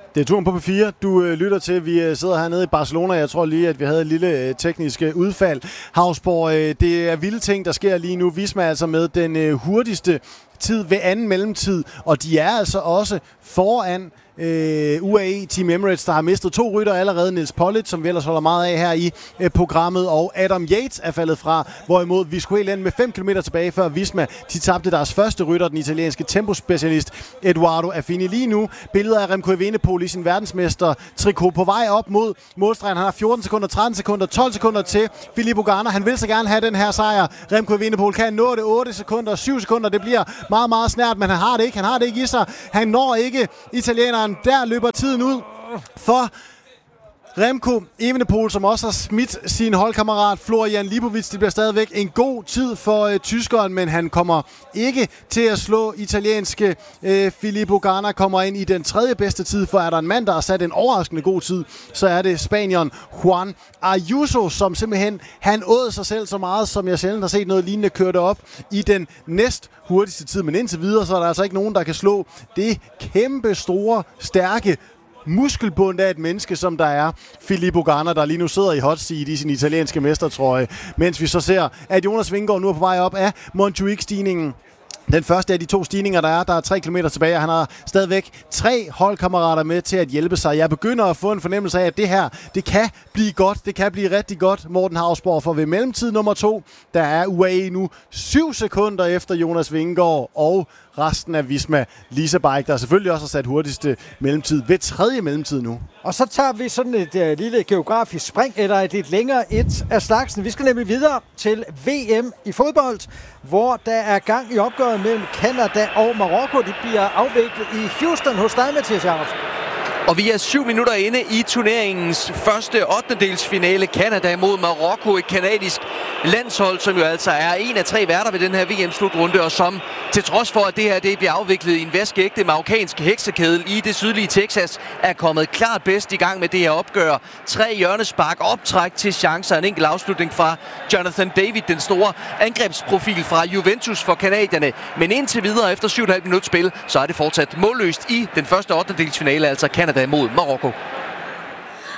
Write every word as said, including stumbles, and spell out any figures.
Det er turen på P fire, du øh, lytter til. Vi øh, sidder hernede i Barcelona. Jeg tror lige, at vi havde et lille øh, teknisk øh, udfald. Hausborg, øh, det er vilde ting, der sker lige nu. Visma er altså med den øh, hurtigste tid ved anden mellemtid, og de er altså også foran Uh, U A E Team Emirates, der har mistet to rytter allerede. Niels Pollitt, som vi ellers holder meget af her i uh, programmet, og Adam Yates er faldet fra, hvorimod vi skulle helt ende med fem kilometer tilbage, før Visma de tabte deres første rytter, den italienske tempospecialist Edoardo Affini. Lige nu billeder af Remco Evenepoel i sin verdensmester trikot på vej op mod målstregen. Han har fjorten sekunder, tretten sekunder, tolv sekunder til Filippo Ganna. Han vil så gerne have den her sejr. Remco Evenepoel kan nå det otte sekunder, syv sekunder. Det bliver meget, meget snært, men han har det ikke. Han har det ikke i sig. Han når ikke italieneren. Der løber tiden ud for Remco Evenepoel, som også har smidt sin holdkammerat Florian Lipovic. Det bliver stadigvæk en god tid for øh, tyskeren, men han kommer ikke til at slå italienske øh, Filippo Ganna. Kommer ind i den tredje bedste tid, for er der en mand, der har sat en overraskende god tid, så er det spanieren Juan Ayuso, som simpelthen, han åd sig selv så meget, som jeg sjældent har set noget lignende, kørte op i den næst hurtigste tid. Men indtil videre, så er der altså ikke nogen, der kan slå det kæmpe store, stærke muskelbund af et menneske, som der er Filippo Ganna, der lige nu sidder i hot seat i sin italienske mestertrøje, mens vi så ser, at Jonas Vingegaard nu er på vej op af Montjuic-stigningen. Den første af de to stigninger, der er, der er tre kilometer tilbage, og han har stadigvæk tre holdkammerater med til at hjælpe sig. Jeg begynder at få en fornemmelse af, at det her, det kan blive godt, det kan blive rigtig godt, Morten Hausborg, for ved mellemtid nummer to, der er U A E nu syv sekunder efter Jonas Vingegaard og resten af Visma Lease Bike, der selvfølgelig også har sat hurtigste mellemtid ved tredje mellemtid nu. Og så tager vi sådan et uh, lille geografisk spring, eller et lidt længere et af slagsen. Vi skal nemlig videre til V M i fodbold, hvor der er gang i opgøret mellem Canada og Marokko. Det bliver afviklet i Houston hos dig, Mathias Jacobsen. Og vi er syv minutter inde i turneringens første ottendedelsfinale. Canada mod Marokko, et kanadisk landshold, som jo altså er en af tre værter ved den her V M-slutrunde, og som til trods for, at det her det bliver afviklet i en vaskeægte marokkansk heksekedel i det sydlige Texas, er kommet klart bedst i gang med det her opgør. Tre hjørnespark, optræk til chancer, en enkelt afslutning fra Jonathan David, den store angrebsprofil fra Juventus for kanadierne. Men indtil videre, efter syv komma fem minutter spil, så er det fortsat målløst i den første ottendedelsfinale, altså Canada mod Marokko.